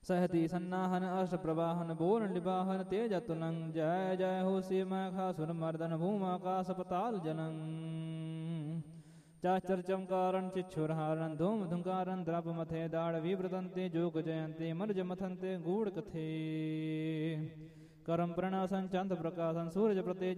सहति सन्नाहन अष्ट प्रवाहन बोल निबाहन तेज तुलंग जय जय हो सीमा सुर मर्दन भूमाकाश पताल जनंग चाचर चमकारण चिच्छुरहारण धूम धुंकारण द्रप मथे दाड़ विव्रतंते जोग जयंते मर्ज मथंते गूढ़ कथे करम प्रणासन चंद प्रकाशन सूरज प्रतेज